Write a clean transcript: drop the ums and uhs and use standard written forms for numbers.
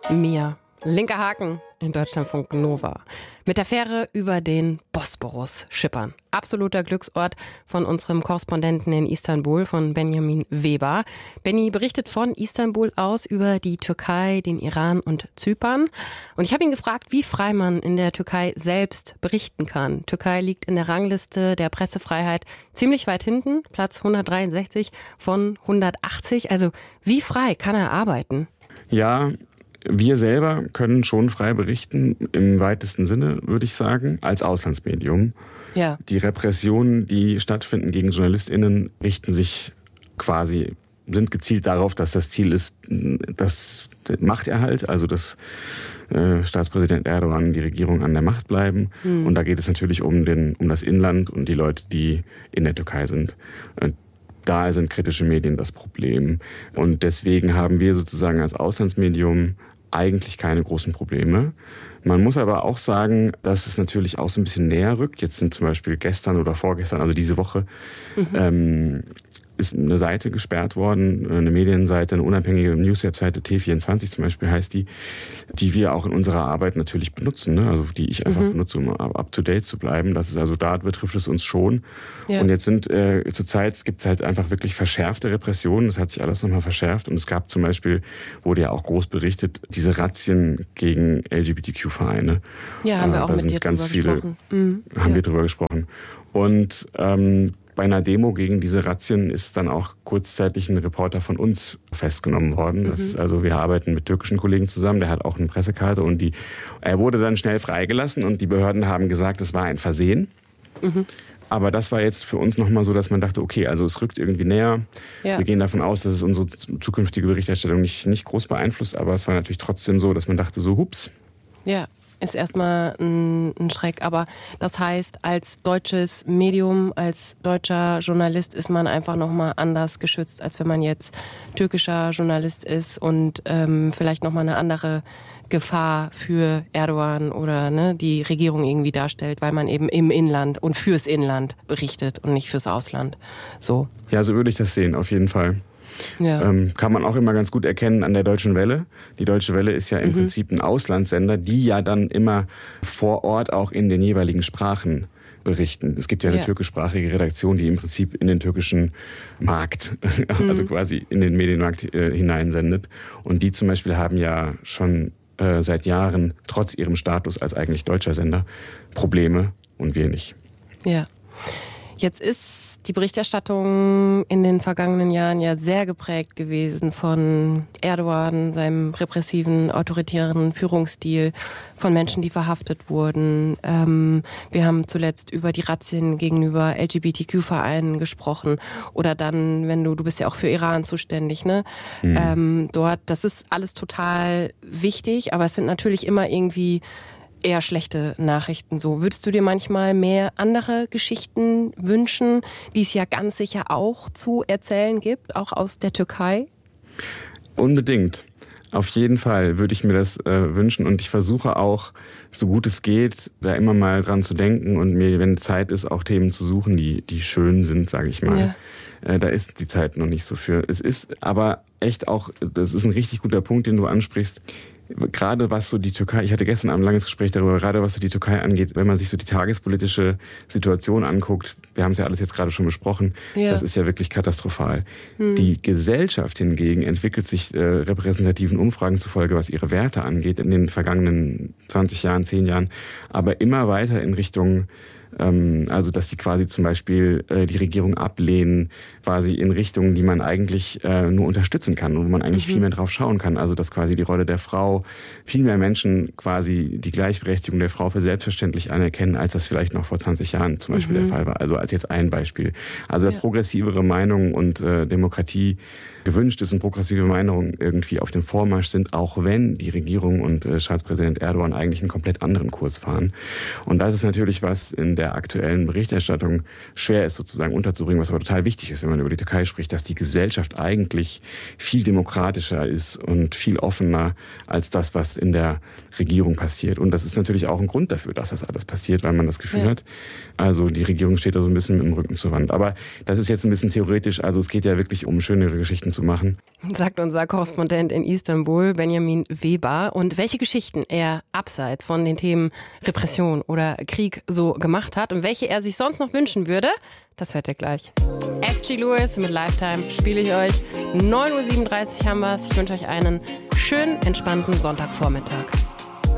Mir. Linker Haken in Deutschlandfunk Nova. Mit der Fähre über den Bosporus schippern. Absoluter Glücksort von unserem Korrespondenten in Istanbul, von Benjamin Weber. Benny berichtet von Istanbul aus über die Türkei, den Iran und Zypern. Und ich habe ihn gefragt, wie frei man in der Türkei selbst berichten kann. Türkei liegt in der Rangliste der Pressefreiheit ziemlich weit hinten, Platz 163 von 180. Also wie frei kann er arbeiten? Ja, wir selber können schon frei berichten, im weitesten Sinne, würde ich sagen, als Auslandsmedium. Ja. Die Repressionen, die stattfinden gegen JournalistInnen, sind gezielt darauf, dass das Ziel ist, dass Machterhalt, also dass Staatspräsident Erdogan, die Regierung an der Macht bleiben. Und da geht es natürlich um das Inland und die Leute, die in der Türkei sind. Da sind kritische Medien das Problem. Und deswegen haben wir sozusagen als Auslandsmedium eigentlich keine großen Probleme. Man muss aber auch sagen, dass es natürlich auch so ein bisschen näher rückt. Jetzt sind zum Beispiel gestern oder vorgestern, also diese Woche, ist eine Seite gesperrt worden, eine Medienseite, eine unabhängige News-Webseite, T24 zum Beispiel heißt die wir auch in unserer Arbeit natürlich benutzen, ne? Also die ich einfach benutze, um up-to-date zu bleiben. Das ist also, da betrifft es uns schon. Ja. Und jetzt zurzeit gibt es halt einfach wirklich verschärfte Repressionen. Das hat sich alles nochmal verschärft. Und es gab zum Beispiel, wurde ja auch groß berichtet, diese Razzien gegen LGBTQ-Vereine. Ja, haben wir auch mit dir drüber gesprochen. Haben wir drüber gesprochen. Und bei einer Demo gegen diese Razzien ist dann auch kurzzeitig ein Reporter von uns festgenommen worden. Das ist also, wir arbeiten mit türkischen Kollegen zusammen, der hat auch eine Pressekarte und er wurde dann schnell freigelassen und die Behörden haben gesagt, es war ein Versehen. Aber das war jetzt für uns nochmal so, dass man dachte, okay, also es rückt irgendwie näher. Ja. Wir gehen davon aus, dass es unsere zukünftige Berichterstattung nicht groß beeinflusst, aber es war natürlich trotzdem so, dass man dachte so, hups. Ja. Ist erstmal ein Schreck. Aber das heißt, als deutsches Medium, als deutscher Journalist ist man einfach nochmal anders geschützt, als wenn man jetzt türkischer Journalist ist und vielleicht nochmal eine andere Gefahr für Erdogan oder die Regierung irgendwie darstellt, weil man eben im Inland und fürs Inland berichtet und nicht fürs Ausland. So. Ja, so würde ich das sehen, auf jeden Fall. Ja. Kann man auch immer ganz gut erkennen an der Deutschen Welle. Die Deutsche Welle ist ja im Prinzip ein Auslandssender, die ja dann immer vor Ort auch in den jeweiligen Sprachen berichten. Es gibt ja eine türkischsprachige Redaktion, die im Prinzip in den türkischen Markt, also quasi in den Medienmarkt hineinsendet. Und die zum Beispiel haben ja schon seit Jahren, trotz ihrem Status als eigentlich deutscher Sender, Probleme und wir nicht. Ja. Jetzt ist die Berichterstattung in den vergangenen Jahren ja sehr geprägt gewesen von Erdogan, seinem repressiven, autoritären Führungsstil, von Menschen, die verhaftet wurden. Wir haben zuletzt über die Razzien gegenüber LGBTQ-Vereinen gesprochen. Oder dann, du bist ja auch für Iran zuständig, ne? Dort, das ist alles total wichtig, aber es sind natürlich immer irgendwie eher schlechte Nachrichten. So, würdest du dir manchmal mehr andere Geschichten wünschen, die es ja ganz sicher auch zu erzählen gibt, auch aus der Türkei? Unbedingt. Auf jeden Fall würde ich mir das wünschen und ich versuche auch, so gut es geht, da immer mal dran zu denken und mir, wenn Zeit ist, auch Themen zu suchen, die schön sind, sage ich mal. Ja. Da ist die Zeit noch nicht so für. Es ist aber echt auch, das ist ein richtig guter Punkt, den du ansprichst. Gerade was so die Türkei, ich hatte gestern ein langes Gespräch darüber, gerade was so die Türkei angeht, wenn man sich so die tagespolitische Situation anguckt, wir haben es ja alles jetzt gerade schon besprochen, das ist ja wirklich katastrophal. Die Gesellschaft hingegen entwickelt sich repräsentativen Umfragen zufolge, was ihre Werte angeht, in den vergangenen 20 Jahren, 10 Jahren, aber immer weiter in Richtung also dass sie quasi zum Beispiel die Regierung ablehnen, quasi in Richtungen, die man eigentlich nur unterstützen kann und wo man eigentlich viel mehr drauf schauen kann. Also dass quasi die Rolle der Frau, viel mehr Menschen quasi die Gleichberechtigung der Frau für selbstverständlich anerkennen, als das vielleicht noch vor 20 Jahren zum Beispiel der Fall war. Also als jetzt ein Beispiel. Also dass progressivere Meinungen und Demokratie gewünscht ist und progressive Meinungen irgendwie auf dem Vormarsch sind, auch wenn die Regierung und Staatspräsident Erdogan eigentlich einen komplett anderen Kurs fahren. Und das ist natürlich was, in der aktuellen Berichterstattung schwer ist, sozusagen unterzubringen, was aber total wichtig ist, wenn man über die Türkei spricht, dass die Gesellschaft eigentlich viel demokratischer ist und viel offener als das, was in der Regierung passiert. Und das ist natürlich auch ein Grund dafür, dass das alles passiert, weil man das Gefühl hat, also die Regierung steht da so ein bisschen mit dem Rücken zur Wand. Aber das ist jetzt ein bisschen theoretisch, also es geht ja wirklich um schönere Geschichten zu machen. Sagt unser Korrespondent in Istanbul, Benjamin Weber. Und welche Geschichten er abseits von den Themen Repression oder Krieg so gemacht hat und welche er sich sonst noch wünschen würde, das hört ihr gleich. S.G. Lewis mit Lifetime spiele ich euch. 9:37 Uhr haben wir es. Ich wünsche euch einen schönen, entspannten Sonntagvormittag.